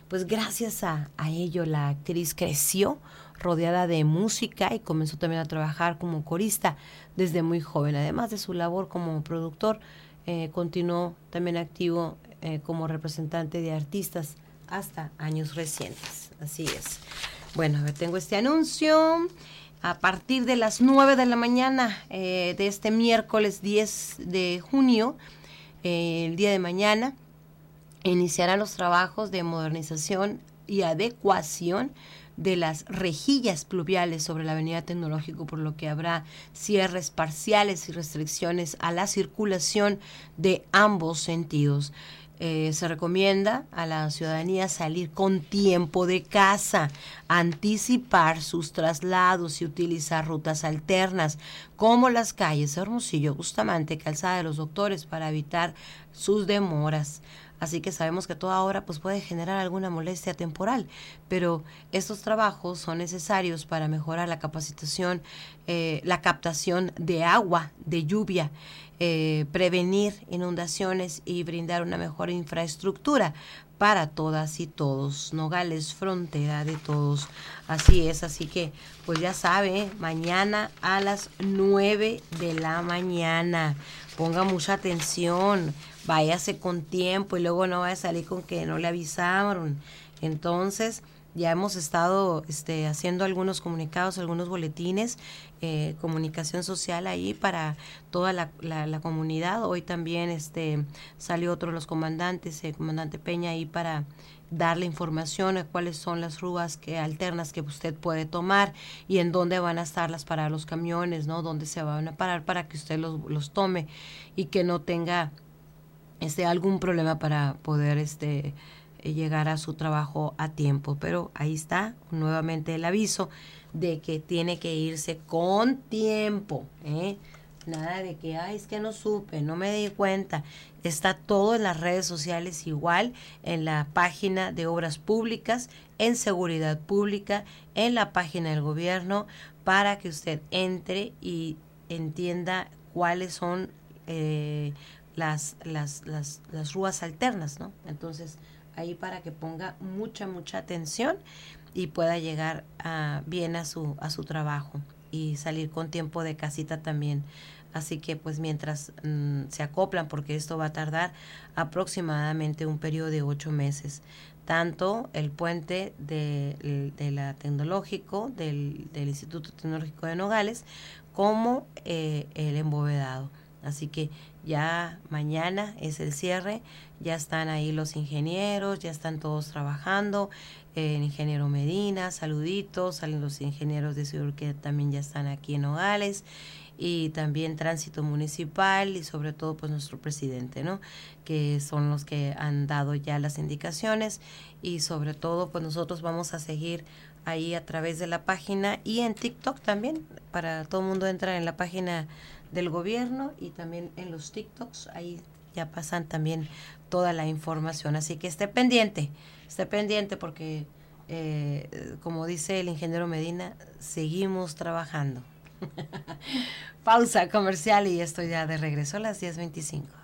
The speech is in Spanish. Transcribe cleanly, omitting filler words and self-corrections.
pues gracias a ello la actriz creció rodeada de música y comenzó también a trabajar como corista desde muy joven. Además de su labor como productor, continuó también activo como representante de artistas hasta años recientes. Así es. Bueno, a ver, tengo este anuncio. A partir de las 9 de la mañana de este miércoles 10 de junio, el día de mañana, iniciarán los trabajos de modernización y adecuación de las rejillas pluviales sobre la Avenida Tecnológico, por lo que habrá cierres parciales y restricciones a la circulación de ambos sentidos. Se recomienda a la ciudadanía salir con tiempo de casa, anticipar sus traslados y utilizar rutas alternas, como las calles Hermosillo, Bustamante, Calzada de los Doctores, para evitar sus demoras. Así que sabemos que toda hora pues puede generar alguna molestia temporal, pero estos trabajos son necesarios para mejorar la capacitación, la captación de agua, de lluvia, prevenir inundaciones y brindar una mejor infraestructura para todas y todos. Nogales, frontera de todos. Así es, así que pues ya sabe, mañana a las 9 de la mañana. Ponga mucha atención, váyase con tiempo y luego no vaya a salir con que no le avisaron. Entonces, ya hemos estado haciendo algunos comunicados, algunos boletines, comunicación social ahí para toda la comunidad. Hoy también salió otro de los comandantes, el comandante Peña, ahí para darle información a cuáles son las rutas alternas que usted puede tomar y en dónde van a estar las paradas los camiones, ¿no? Dónde se van a parar para que usted los tome y que no tenga algún problema para poder llegar a su trabajo a tiempo. Pero ahí está nuevamente el aviso de que tiene que irse con tiempo, nada de que es que no supe, no me di cuenta. Está todo en las redes sociales, igual en la página de Obras Públicas, en Seguridad Pública, en la página del gobierno, para que usted entre y entienda cuáles son las rutas alternas, ¿no? Entonces, ahí para que ponga mucha atención y pueda llegar bien a su trabajo y salir con tiempo de casita también. Así que pues mientras se acoplan, porque esto va a tardar aproximadamente un periodo de 8 meses, tanto el puente de la Tecnológico, del Instituto Tecnológico de Nogales, como el embovedado. Así que ya mañana es el cierre, ya están ahí los ingenieros, ya están todos trabajando, el ingeniero Medina, saluditos, salen los ingenieros de Sur que también ya están aquí en Nogales, y también Tránsito Municipal y sobre todo pues nuestro presidente, ¿no? Que son los que han dado ya las indicaciones, y sobre todo pues nosotros vamos a seguir ahí a través de la página y en TikTok también, para todo el mundo entra en la página del gobierno y también en los TikToks, ahí ya pasan también toda la información, así que esté pendiente porque como dice el ingeniero Medina, seguimos trabajando. Pausa comercial y estoy ya de regreso a las 10:25.